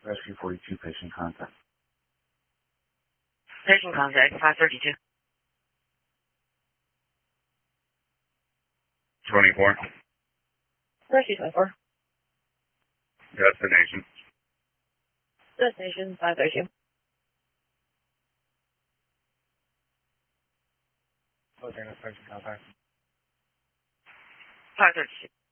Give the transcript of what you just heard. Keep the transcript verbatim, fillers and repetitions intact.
Rescue forty-two, patient contact. Patient contact, five thirty-two. twenty-four. Rescue twenty-four. Destination. Destination, five thirty-two. Closing the patient contact. five thirty-two.